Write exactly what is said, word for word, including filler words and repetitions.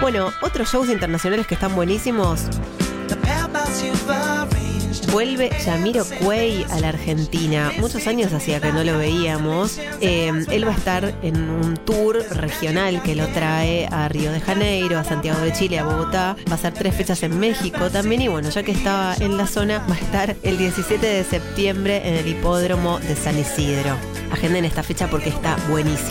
Bueno, otros shows internacionales que están buenísimos. Vuelve Jamiroquai a la Argentina. Muchos años hacía que no lo veíamos. Eh, él va a estar en un tour regional que lo trae a Río de Janeiro, a Santiago de Chile, a Bogotá. Va a hacer tres fechas en México también. Y bueno, ya que estaba en la zona, va a estar el diecisiete de septiembre en el hipódromo de San Isidro. Agenden esta fecha porque está buenísima.